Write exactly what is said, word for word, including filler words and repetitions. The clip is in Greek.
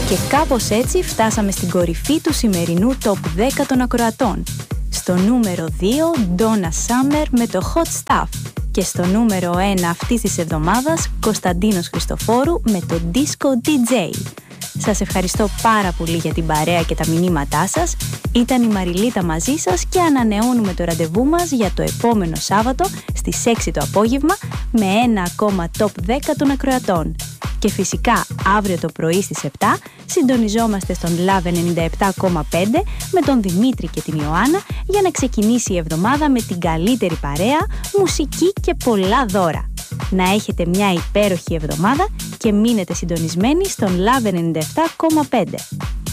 Και κάπως έτσι φτάσαμε στην κορυφή του σημερινού Top δέκα των ακροατών. Στο νούμερο δύο, Donna Summer με το Hot Stuff. Και στο νούμερο ένα αυτής της εβδομάδας, Κωνσταντίνος Χριστοφόρου με το Disco ντι τζέι. Σας ευχαριστώ πάρα πολύ για την παρέα και τα μηνύματά σας. Ήταν η Μαριλίτα μαζί σας και ανανεώνουμε το ραντεβού μας για το επόμενο Σάββατο στις έξι το απόγευμα με ένα ακόμα Top δέκα των ακροατών. Και φυσικά αύριο το πρωί στις επτά συντονιζόμαστε στον Love ενενήντα επτά κόμμα πέντε με τον Δημήτρη και την Ιωάννα για να ξεκινήσει η εβδομάδα με την καλύτερη παρέα, μουσική και πολλά δώρα. Να έχετε μια υπέροχη εβδομάδα και μείνετε συντονισμένοι στον Love ενενήντα επτά κόμμα πέντε.